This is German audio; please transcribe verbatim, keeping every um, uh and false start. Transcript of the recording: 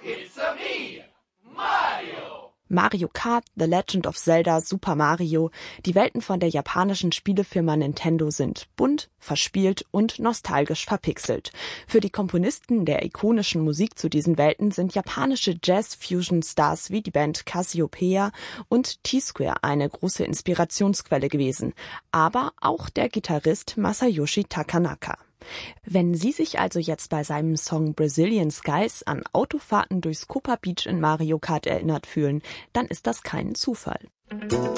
It's a me, Mario! Mario Kart, The Legend of Zelda, Super Mario. Die Welten von der japanischen Spielefirma Nintendo sind bunt, verspielt und nostalgisch verpixelt. Für die Komponisten der ikonischen Musik zu diesen Welten sind japanische Jazz-Fusion-Stars wie die Band Cassiopeia und T-Square eine große Inspirationsquelle gewesen. Aber auch der Gitarrist Masayoshi Takanaka. Wenn Sie sich also jetzt bei seinem Song Brazilian Skies an Autofahrten durchs Copa Beach in Mario Kart erinnert fühlen, dann ist das kein Zufall.